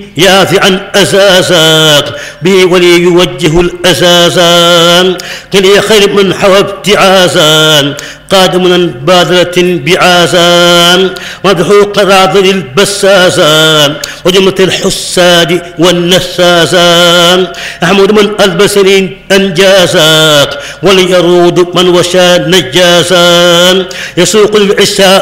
يافعا أساسا به ولي يوجه الأساسا كلي خير من حوى ابتعاسا قادم بادرة بعاسا مدحو قراضر البساسا وجمة الحساد والنساسا أحمد من البسرين أنجاسا وليرود من وشى نجاسا يسوق العساء